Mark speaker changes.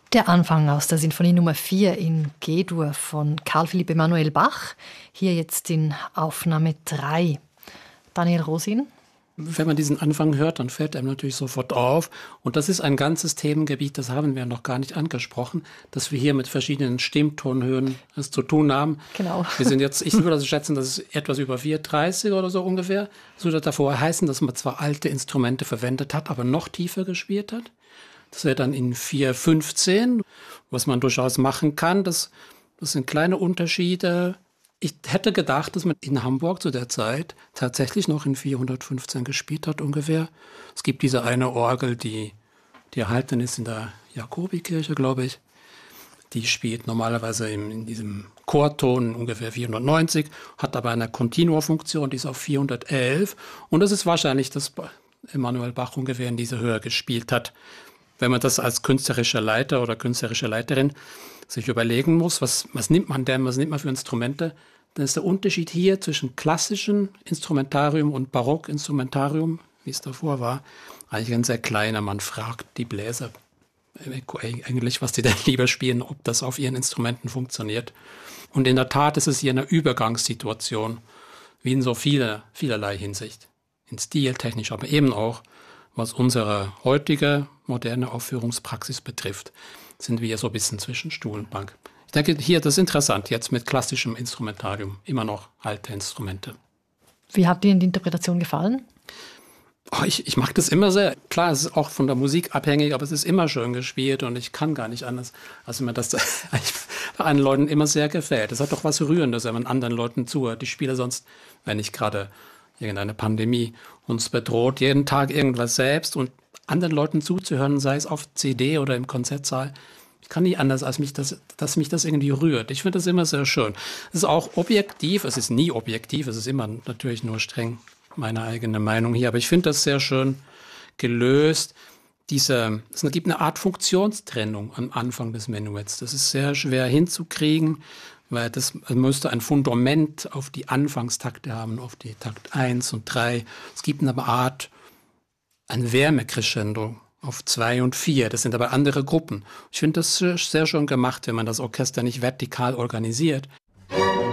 Speaker 1: Der Anfang aus der Sinfonie Nummer 4 in G-Dur von Carl Philipp Emanuel Bach. Hier jetzt in Aufnahme 3. Daniel Rosin.
Speaker 2: Wenn man diesen Anfang hört, dann fällt einem natürlich sofort auf. Und das ist ein ganzes Themengebiet, das haben wir noch gar nicht angesprochen, dass wir hier mit verschiedenen Stimmtonhöhen es zu tun haben.
Speaker 1: Genau.
Speaker 2: Wir sind jetzt, ich würde also schätzen, dass es etwas über 4,30 oder so ungefähr. Das würde davor heißen, dass man zwar alte Instrumente verwendet hat, aber noch tiefer gespielt hat. Das wäre dann in 4,15, was man durchaus machen kann. Das sind kleine Unterschiede. Ich hätte gedacht, dass man in Hamburg zu der Zeit tatsächlich noch in 415 gespielt hat ungefähr. Es gibt diese eine Orgel, die erhalten ist in der Jakobikirche, glaube ich. Die spielt normalerweise in diesem Chorton ungefähr 490, hat aber eine Continuo-Funktion, die ist auf 411. Und das ist wahrscheinlich, dass Emanuel Bach ungefähr in dieser Höhe gespielt hat. Wenn man das als künstlerischer Leiter oder künstlerische Leiterin sich überlegen muss, was nimmt man denn, was nimmt man für Instrumente, dann ist der Unterschied hier zwischen klassischem Instrumentarium und Barockinstrumentarium, wie es davor war, eigentlich ein sehr kleiner. Man fragt die Bläser eigentlich, was die denn lieber spielen, ob das auf ihren Instrumenten funktioniert. Und in der Tat ist es hier eine Übergangssituation, wie in so vielerlei Hinsicht. In Stil, technisch, aber eben auch, was unsere heutige moderne Aufführungspraxis betrifft, sind wir so ein bisschen zwischen Stuhl und Bank. Ich denke, hier, das ist interessant, jetzt mit klassischem Instrumentarium, immer noch alte Instrumente.
Speaker 1: Wie hat Ihnen die Interpretation gefallen?
Speaker 2: Oh, ich mag das immer sehr. Klar, es ist auch von der Musik abhängig, aber es ist immer schön gespielt und ich kann gar nicht anders, als mir das anderen Leuten immer sehr gefällt. Es hat doch was Rührendes, wenn man anderen Leuten zuhört. Ich spiele sonst, wenn nicht gerade irgendeine Pandemie uns bedroht, jeden Tag irgendwas selbst und anderen Leuten zuzuhören, sei es auf CD oder im Konzertsaal. Ich kann nicht anders, als dass mich das irgendwie rührt. Ich finde das immer sehr schön. Es ist auch objektiv, es ist nie objektiv, es ist immer natürlich nur streng meine eigene Meinung hier, aber ich finde das sehr schön gelöst. Es gibt eine Art Funktionstrennung am Anfang des Menuetts. Das ist sehr schwer hinzukriegen, weil das müsste ein Fundament auf die Anfangstakte haben, auf die Takt 1 und 3. Es gibt eine Art, ein Wärmecrescendo auf 2 und 4. Das sind aber andere Gruppen. Ich finde das sehr schön gemacht, wenn man das Orchester nicht vertikal organisiert,